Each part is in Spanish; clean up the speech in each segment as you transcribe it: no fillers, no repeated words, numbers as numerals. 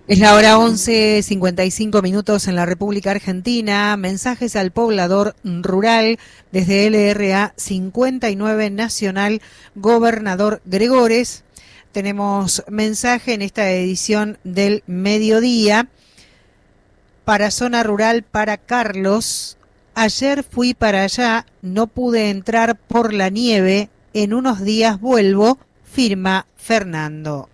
Es la hora 11:55 en la República Argentina. Mensajes al poblador rural desde LRA 59 Nacional, Gobernador Gregores. Tenemos mensaje en esta edición del mediodía para Zona Rural, para Carlos. Ayer fui para allá, no pude entrar por la nieve. En unos días vuelvo, firma Fernando.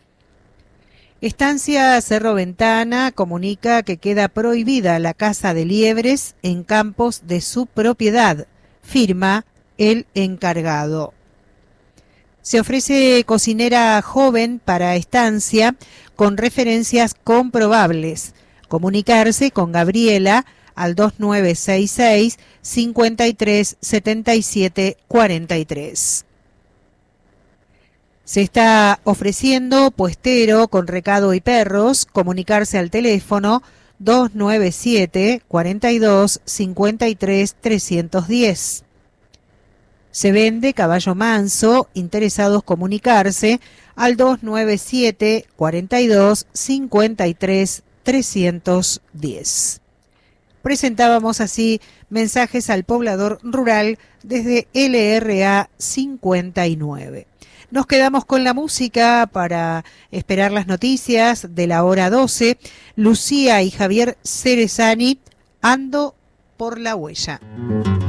Estancia Cerro Ventana comunica que queda prohibida la caza de liebres en campos de su propiedad, firma el encargado. Se ofrece cocinera joven para Estancia con referencias comprobables. Comunicarse con Gabriela al 2966 53 77 43. Se está ofreciendo puestero con recado y perros. Comunicarse al teléfono 297 42 53 310. Se vende caballo manso. Interesados comunicarse al 297 42 53 310. Presentábamos así mensajes al poblador rural desde LRA 59. Nos quedamos con la música para esperar las noticias de la hora 12. Lucía y Javier Cerezani, Ando por la huella.